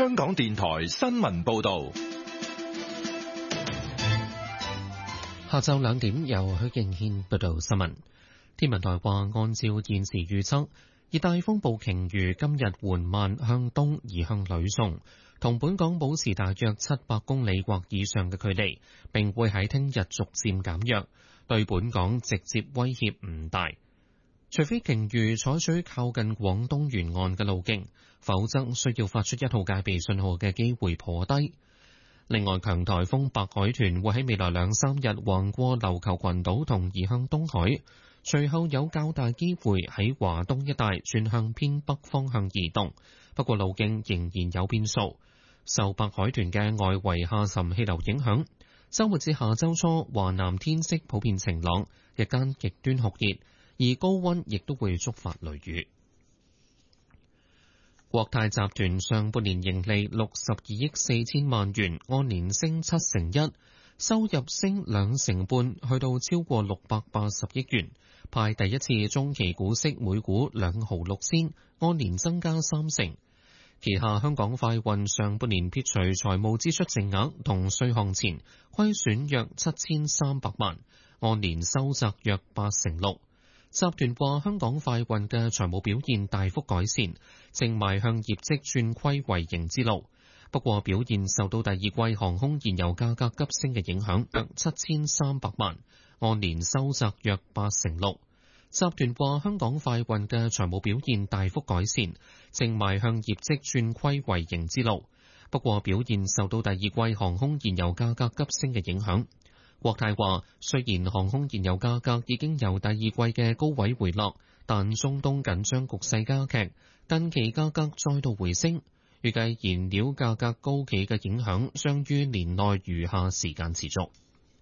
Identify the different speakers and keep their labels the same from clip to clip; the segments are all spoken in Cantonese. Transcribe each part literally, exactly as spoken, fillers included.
Speaker 1: 香港電台新聞報道。
Speaker 2: 下晝兩點由許敬軒報道新聞。天文台話，按照現時預測，熱帶風暴鯨魚今日緩慢向東移向呂宋，同本港保持大約七百公里或以上嘅距離，並會喺聽日逐漸減弱，對本港直接威脅唔大。除非鯨魚採取靠近廣東沿岸嘅路徑，否則需要發出一號戒備信號嘅機會頗低。另外，強颱風白海豚會喺未來兩三日橫過琉球群島同移向東海，隨後有較大機會喺華東一帶轉向偏北方向移動，不過路徑仍然有變數。受白海豚嘅外圍下沉氣流影響，週末至下週初華南天色普遍晴朗，日間極端酷熱，而高溫亦都會觸發雷雨。國泰集團上半年盈利六十二億四千萬元，按年升七成一，收入升兩成半，去到超過六百八十億元，派第一次中期股息每股兩毫六仙，按年增加三成。旗下香港快運上半年撇除財務支出淨額同稅項前，虧損約七千三百萬，按年收窄約八成六。集團話香港快運嘅財務表現大幅改善，正邁向業績轉虧為盈之路。不過表現受到第二季航空燃油價格急升嘅影響，約七千三百萬，按年收窄約八成六。集團話香港快運嘅財務表現大幅改善，正邁向業績轉虧為盈之路。不過表現受到第二季航空燃油價格急升嘅影響。國泰話，雖然航空燃油價格已經由第二季嘅高位回落，但中東緊張局勢加劇，近期價格再度回升，預計燃料價格高企嘅影響將於年內餘下時間持續。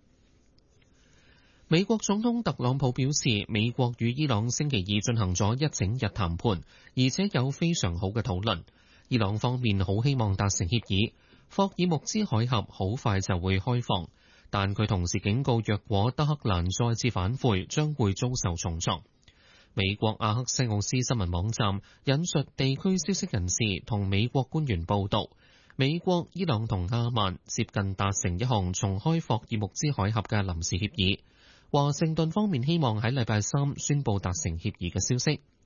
Speaker 2: 美國總統特朗普表示，美國與伊朗星期二進行咗一整日談判，而且有非常好嘅討論。伊朗方面好希望達成協議，霍爾木茲海峽好快就會開放。但佢同時警告，若果德黑蘭再次反悔，將會遭受重創。美國阿克西奧斯新聞網站引述地區消息人士同美國官員報道，美國、伊朗同阿曼接近達成一項重開霍爾木茲海峽嘅臨時協議。華盛頓方面希望喺禮拜三宣佈達成協議嘅消息。